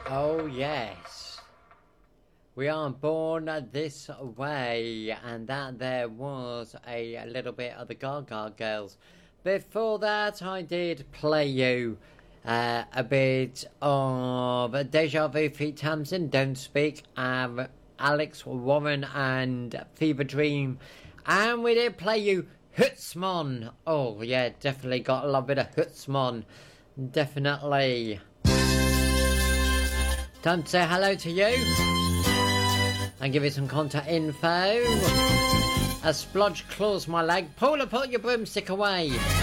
Oh yes, we are born this way, and that there was a little bit of the Gaga Girls. Before that, I did play you a bit of Deja Vu feat. Tamsin, Don't Speak, Alex Warren and Fever Dream, and we did play you Hutzmon. Oh yeah, definitely got a little bit of Hutzmon, definitely. Time to say hello to you and give you some contact info. A splodge claws my leg. Paula, put your broomstick away.